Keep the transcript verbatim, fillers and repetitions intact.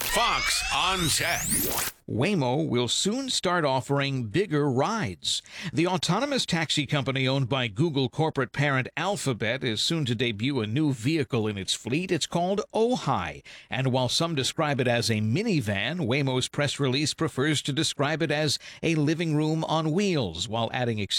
Fox on Tech. Waymo will soon start offering bigger rides. The autonomous taxi company owned by Google corporate parent Alphabet is soon to debut a new vehicle in its fleet. It's called Ojai. And while some describe it as a minivan, Waymo's press release prefers to describe it as a living room on wheels, while adding